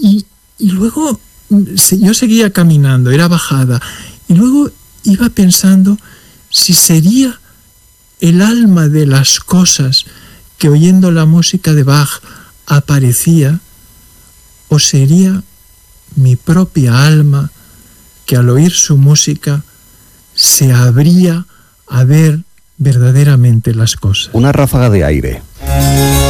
Y luego yo seguía caminando, era bajada, y luego iba pensando si sería el alma de las cosas que oyendo la música de Bach aparecía, o sería mi propia alma que al oír su música se abría a ver verdaderamente las cosas. Una ráfaga de aire.